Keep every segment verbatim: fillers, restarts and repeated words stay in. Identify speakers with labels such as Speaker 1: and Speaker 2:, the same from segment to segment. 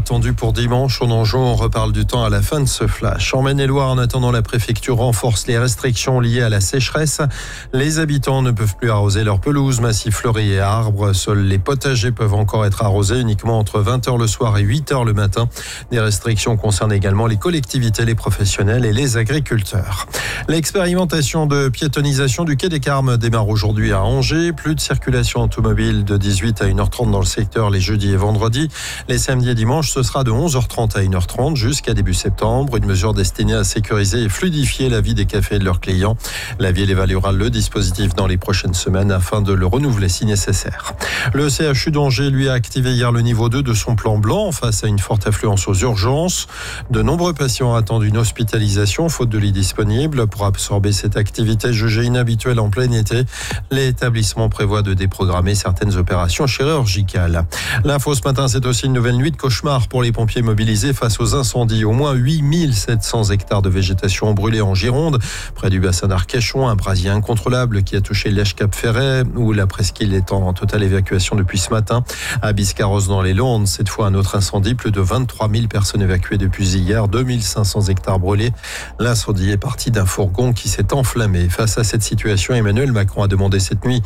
Speaker 1: attendu pour dimanche. En Anjou, on reparle du temps à la fin de ce flash. En Maine-et-Loire, en attendant, la préfecture renforce les restrictions liées à la sécheresse. Les habitants ne peuvent plus arroser leurs pelouses, massifs fleuris et arbres. Seuls les potagers peuvent encore être arrosés uniquement entre vingt heures le soir et huit heures le matin. Des restrictions concernent également les collectivités, les professionnels et les agriculteurs. L'expérimentation de piétonisation du quai des Carmes démarre aujourd'hui à Angers. Plus de circulation automobile de dix-huit à une heure trente dans le secteur les jeudis et vendredis. Les samedis et dimanches, ce sera de onze heures trente à une heure trente jusqu'à début septembre. Une mesure destinée à sécuriser et fluidifier la vie des cafés et de leurs clients. La ville évaluera le dispositif dans les prochaines semaines afin de le renouveler si nécessaire. Le C H U d'Angers, lui, a activé hier le niveau deux de son plan blanc face à une forte affluence aux urgences. De nombreux patients attendent une hospitalisation faute de lits disponibles. Pour absorber cette activité jugée inhabituelle en plein été, l'établissement prévoit de déprogrammer certaines opérations chirurgicales. L'info ce matin, c'est aussi une nouvelle nuit de cauchemar pour les pompiers mobilisés face aux incendies. Au moins huit mille sept cents hectares de végétation ont brûlé en Gironde, près du bassin d'Arcachon, un brasier incontrôlable qui a touché Lèche-Cap-Ferret, où la presqu'île est en totale évacuation depuis ce matin. À Biscarrosse dans les Landes, cette fois un autre incendie, plus de vingt-trois mille personnes évacuées depuis hier, deux mille cinq cents hectares brûlés. L'incendie est parti d'un fourgon qui s'est enflammé. Face à cette situation, Emmanuel Macron a demandé cette nuit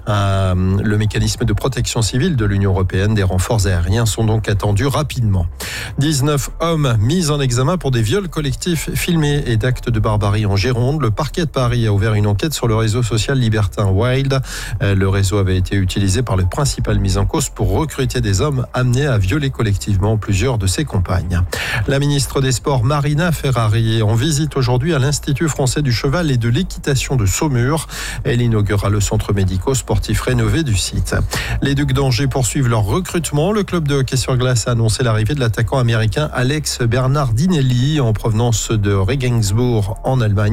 Speaker 1: à le mécanisme de protection civile de l'Union européenne. Des renforts aériens sont donc attendus rapidement. dix-neuf hommes mis en examen pour des viols collectifs filmés et d'actes de barbarie en Gironde. Le parquet de Paris a ouvert une enquête sur le réseau social libertin Wild. Le réseau avait été utilisé par le principal mis en cause pour recruter des hommes amenés à violer collectivement plusieurs de ses compagnes. La ministre des Sports, Marina Ferrari, est en visite aujourd'hui à l'Institut français du cheval et de l'équitation de Saumur. Elle inaugurera le centre médico-sportif rénové du site. Les Ducs d'Angers poursuivent leur recrutement. Le club de hockey sur glace a annoncé l'arrivée de l'attaquant américain Alex Bernardinelli en provenance de Regensburg en Allemagne.